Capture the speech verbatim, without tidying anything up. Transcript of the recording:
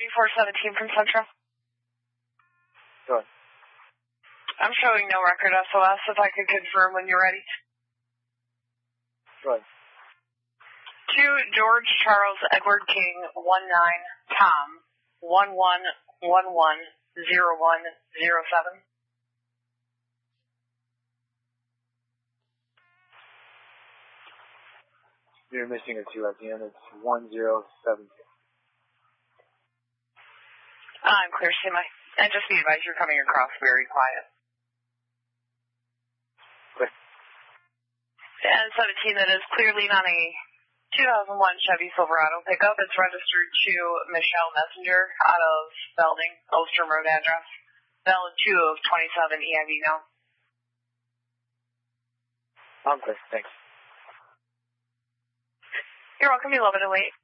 thirty-four seventeen from Central. Go ahead. I'm showing no record S O S, if I could confirm when you're ready. Go ahead. To George Charles Edward King, one nine, Tom, one one one one zero one zero seven. You're missing a two at the end. It's one zero seven two. I'm clear, Simi. And just be advised, you're coming across very quiet. Quick. And seventeen, that is clearly on a two thousand one Chevy Silverado pickup. It's registered to Michelle Messenger out of Belding, Ostrom Road address. Valid two of twenty-seven E I V now. I'm clear. Thanks. You're welcome. You love it and wait.